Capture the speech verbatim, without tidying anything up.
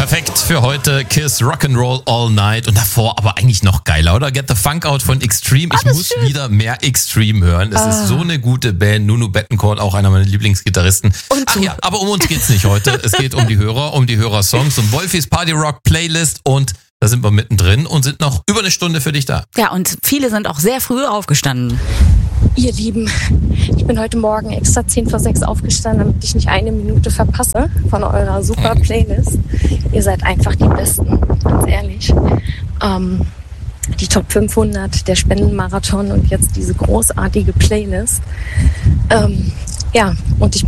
Perfekt für heute. Kiss Rock'n'Roll All Night. Und davor aber eigentlich noch geiler, oder? Get the Funk Out von Extreme. Ich Alles muss schön. wieder mehr Extreme hören. Es Ah. ist so eine gute Band. Nuno Bettencourt, auch einer meiner Lieblingsgitarristen. Und Ach du. ja, aber um uns geht's nicht heute. Es geht um die Hörer, um die Hörersongs, um Wolfis Party Rock Playlist. Und da sind wir mittendrin und sind noch über eine Stunde für dich da. Ja, und viele sind auch sehr früh aufgestanden. Ihr Lieben, ich bin heute Morgen extra zehn vor sechs aufgestanden, damit ich nicht eine Minute verpasse von eurer super Playlist. Ihr seid einfach die Besten, ganz ehrlich. Ähm, die Top fünfhundert, der Spendenmarathon und jetzt diese großartige Playlist. Ähm, ja, und ich